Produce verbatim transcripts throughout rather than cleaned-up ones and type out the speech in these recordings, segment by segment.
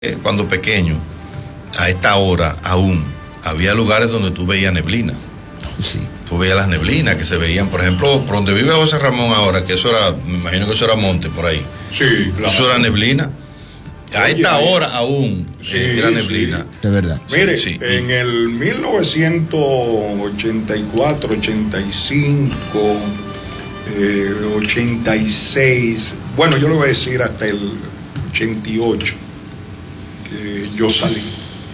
Eh, Cuando pequeño, a esta hora aún, había lugares donde tú veías neblina. Sí. Tú veías las neblinas que se veían, por ejemplo, por donde vive José Ramón ahora, que eso era, me imagino que eso era monte por ahí. Sí, claro. Eso era neblina. A Oye, esta ahí. hora aún Sí, eh, era neblina. sí. De verdad. Mire, Sí, sí. en el mil novecientos ochenta y cuatro, ochenta y cinco, eh, ochenta y seis, bueno, yo le voy a decir hasta el ochenta y ocho, que yo salí.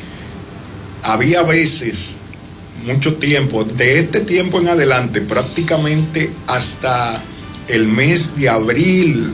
Había veces, mucho tiempo, de este tiempo en adelante, prácticamente hasta el mes de abril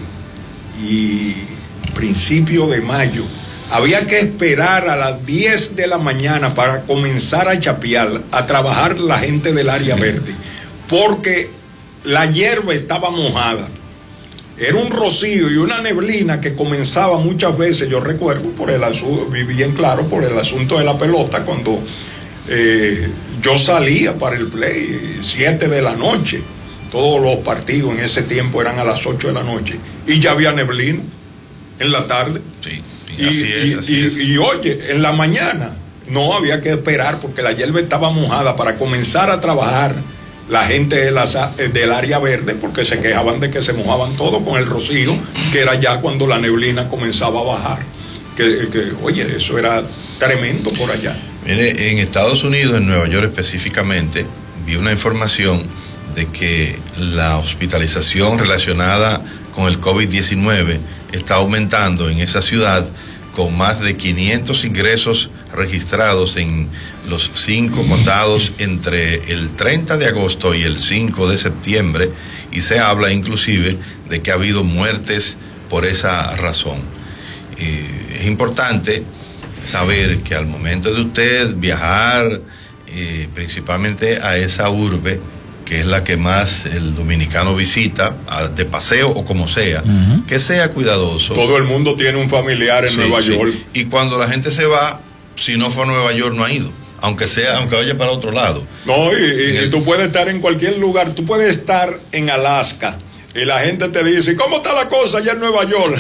y principio de mayo, había que esperar a las diez de la mañana para comenzar a chapear, a trabajar la gente del área verde, porque la hierba estaba mojada. Era un rocío y una neblina que comenzaba muchas veces, yo recuerdo, por el asunto, bien claro, por el asunto de la pelota, cuando eh, yo salía para el play, siete de la noche, todos los partidos en ese tiempo eran a las ocho de la noche, y ya había neblina en la tarde. Sí, y, Y, así es, y, así y, es. y oye, en la mañana no había que esperar porque la hierba estaba mojada para comenzar a trabajar la gente de la, del área verde, porque se quejaban de que se mojaban todo con el rocío, que era ya cuando la neblina comenzaba a bajar. Que, que oye, eso era tremendo por allá. Mire, en Estados Unidos, en Nueva York específicamente, vi una información de que la hospitalización relacionada con el COVID diecinueve está aumentando en esa ciudad, con más de quinientos ingresos registrados en los cinco condados entre el treinta de agosto y el cinco de septiembre, y se habla inclusive de que ha habido muertes por esa razón. Eh, es importante saber que al momento de usted viajar, eh, principalmente a esa urbe, que es la que más el dominicano visita, a, de paseo o como sea, uh-huh. que sea cuidadoso. Todo el mundo tiene un familiar en sí, Nueva sí. York. Y cuando la gente se va, si no fue a Nueva York, no ha ido, aunque sea, aunque vaya para otro lado. No, y, y, el... y tú puedes estar en cualquier lugar, tú puedes estar en Alaska, y la gente te dice, ¿cómo está la cosa allá en Nueva York?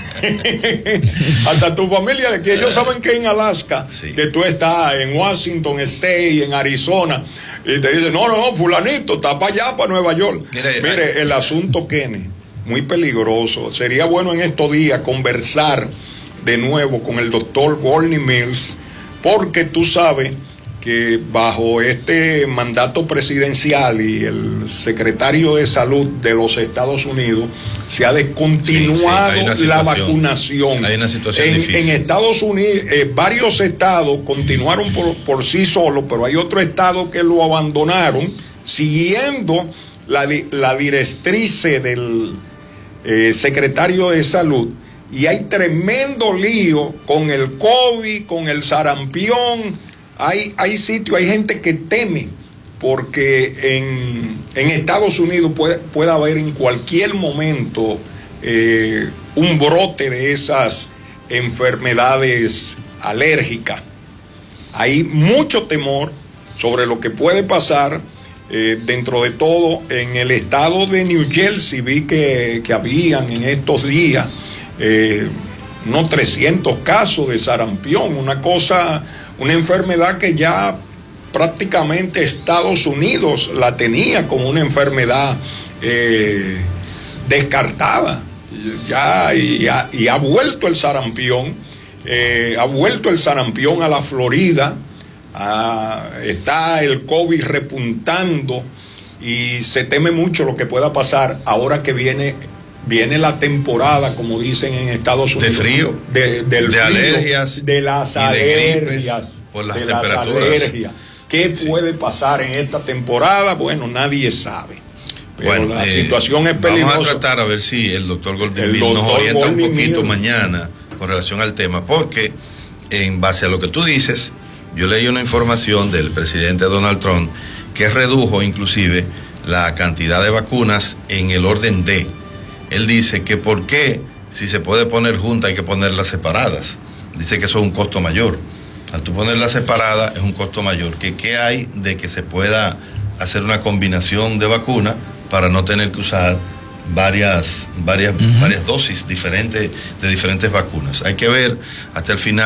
Hasta tu familia, de que ellos saben que en Alaska, sí. que tú estás en Washington State, en Arizona, y te dicen, no, no, no, fulanito, está para allá, para Nueva York. Mire, Mire el asunto, Kenny, muy peligroso. Sería bueno en estos días conversar de nuevo con el doctor Gorney Mills, porque tú sabes que bajo este mandato presidencial y el secretario de Salud de los Estados Unidos se ha descontinuado sí, sí, la vacunación. Hay una situación en, difícil. En Estados Unidos, eh, varios estados continuaron por, por sí solos, pero hay otros estados que lo abandonaron, siguiendo la, la directriz del eh, secretario de Salud. Y hay tremendo lío con el COVID, con el sarampión. Hay, hay sitios, hay gente que teme porque en, en Estados Unidos puede, puede haber en cualquier momento eh, un brote de esas enfermedades alérgicas. Hay mucho temor sobre lo que puede pasar. Eh, dentro de todo, en el estado de New Jersey vi que, que habían en estos días eh, unos trescientos casos de sarampión, una cosa... una enfermedad que ya prácticamente Estados Unidos la tenía como una enfermedad eh, descartada. Ya, y, ha, y ha vuelto el sarampión, eh, ha vuelto el sarampión a la Florida, a, está el COVID repuntando y se teme mucho lo que pueda pasar ahora que viene... Viene la temporada, como dicen en Estados Unidos. De frío. De, del de frío, alergias. De las de alergias. Gripes, por las de temperaturas. Las alergias. ¿Qué sí. puede pasar en esta temporada? Bueno, nadie sabe. Pero bueno, la eh, situación es peligrosa. Vamos a tratar a ver si el doctor Golding doctor nos orienta Golding un poquito Mills. mañana con relación al tema, porque en base a lo que tú dices, yo leí una información del presidente Donald Trump que redujo inclusive la cantidad de vacunas en el orden D. Él dice que por qué, si se puede poner juntas, hay que ponerlas separadas. Dice que eso es un costo mayor. Al tú ponerlas separadas es un costo mayor. ¿Que qué hay de que se pueda hacer una combinación de vacunas para no tener que usar varias, varias, uh-huh. varias dosis diferentes de diferentes vacunas. Hay que ver hasta el final